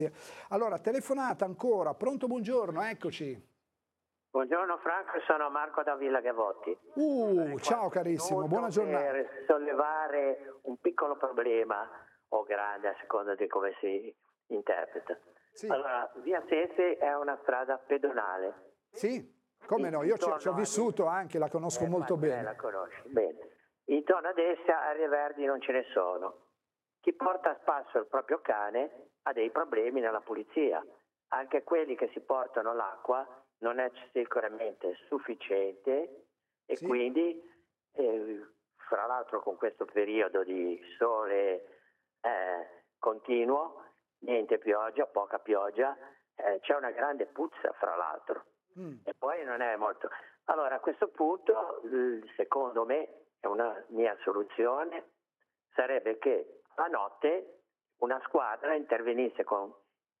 Allora, telefonata ancora, pronto, buongiorno, eccoci. Buongiorno Franco, sono Marco da Villa Gavotti. Ciao carissimo, buona giornata. Per sollevare un piccolo problema, o grande a seconda di come si interpreta. Sì. Allora, via Sese è una strada pedonale. Sì, come no, io ci ho vissuto anche, la conosco molto bene. La conosci, bene. Intorno ad essa aree verdi non ce ne sono. Chi porta a spasso il proprio cane ha dei problemi nella pulizia. Anche quelli che si portano l'acqua non è sicuramente sufficiente e Sì. Quindi, fra l'altro con questo periodo di sole continuo, niente pioggia, poca pioggia, c'è una grande puzza fra l'altro. E poi non è molto. Allora a questo punto, secondo me, è una mia soluzione, sarebbe che a notte una squadra intervenisse con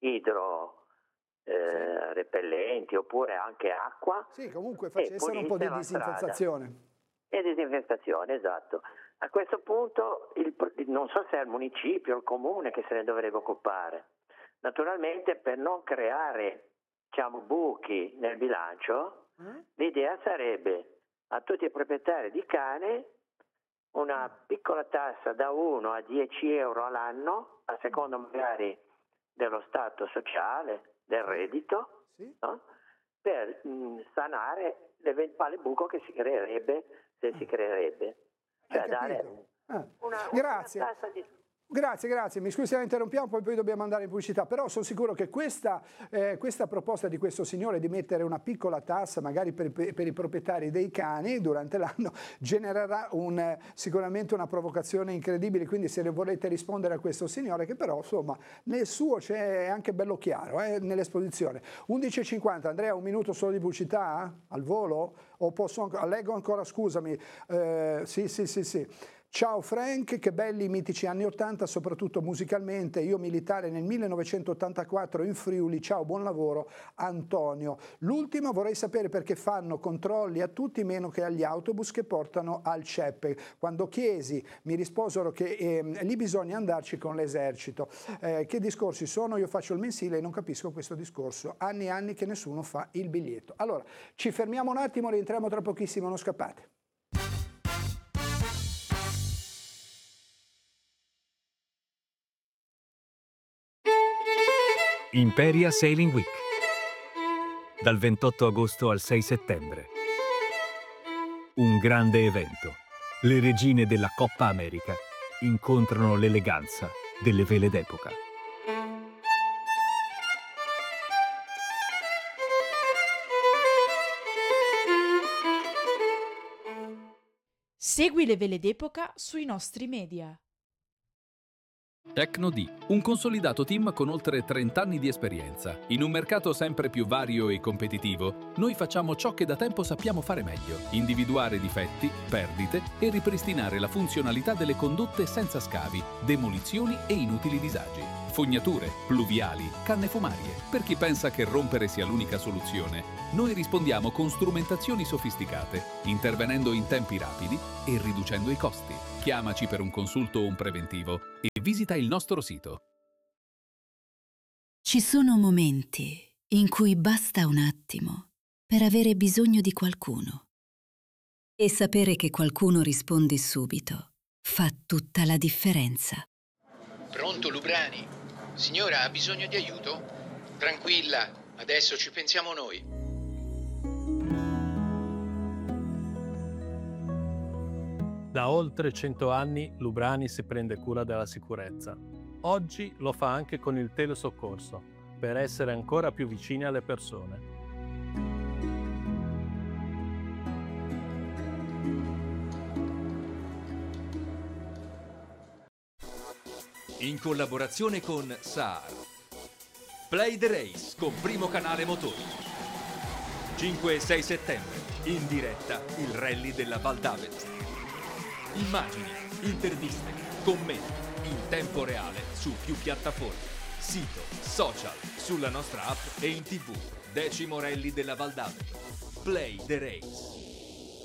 repellenti oppure anche acqua. Sì, comunque facessero un po' di disinfestazione. E disinfestazione, esatto. A questo punto non so se è il municipio o il comune che se ne dovrebbe occupare. Naturalmente per non creare buchi nel bilancio, l'idea sarebbe a tutti i proprietari di cane una piccola tassa da 1 a 10 euro all'anno, a seconda magari dello stato sociale, del reddito, Sì. no? Per sanare l'eventuale buco che si creerebbe, se si creerebbe. Cioè dare una tassa di... Grazie, mi scusi se la interrompiamo, poi dobbiamo andare in pubblicità, però sono sicuro che questa proposta di questo signore di mettere una piccola tassa magari per i proprietari dei cani durante l'anno genererà sicuramente una provocazione incredibile, quindi se volete rispondere a questo signore, che però insomma nel suo c'è anche bello chiaro nell'esposizione. 11.50, Andrea, un minuto solo di pubblicità al volo? O leggo ancora, scusami, sì. Ciao Frank, che belli i mitici anni 80, soprattutto musicalmente. Io militare nel 1984 in Friuli. Ciao, buon lavoro Antonio. L'ultimo, vorrei sapere perché fanno controlli a tutti meno che agli autobus che portano al CEP. Quando chiesi mi risposero che lì bisogna andarci con l'esercito. Che discorsi sono? Io faccio il mensile e non capisco questo discorso. Anni e anni che nessuno fa il biglietto. Allora, ci fermiamo un attimo, rientriamo tra pochissimo, non scappate. Imperia Sailing Week, dal 28 agosto al 6 settembre. Un grande evento. Le regine della Coppa America incontrano l'eleganza delle vele d'epoca. Segui le vele d'epoca sui nostri media. Tecno-D, un consolidato team con oltre 30 anni di esperienza. In un mercato sempre più vario e competitivo, noi facciamo ciò che da tempo sappiamo fare meglio: individuare difetti, perdite e ripristinare la funzionalità delle condotte senza scavi, demolizioni e inutili disagi. Fognature, pluviali, canne fumarie. Per chi pensa che rompere sia l'unica soluzione, noi rispondiamo con strumentazioni sofisticate, intervenendo in tempi rapidi e riducendo i costi. Chiamaci per un consulto o un preventivo e visita il nostro sito. Ci sono momenti in cui basta un attimo per avere bisogno di qualcuno. E sapere che qualcuno risponde subito fa tutta la differenza. Pronto, Lubrani? Signora, ha bisogno di aiuto? Tranquilla, adesso ci pensiamo noi. Da oltre 100 anni Lubrani si prende cura della sicurezza. Oggi lo fa anche con il telesoccorso, per essere ancora più vicini alle persone. In collaborazione con SAR. Play the Race con Primo Canale Motori. 5 e 6 settembre, in diretta il rally della Val d'Avet. Immagini, interviste, commenti, in tempo reale su più piattaforme, sito, social, sulla nostra app e in TV. 10° rally della Val d'Avet. Play the Race.